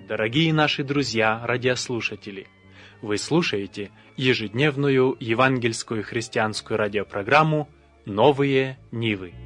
дорогие наши друзья-радиослушатели! Вы слушаете ежедневную евангельскую христианскую радиопрограмму «Новые Нивы».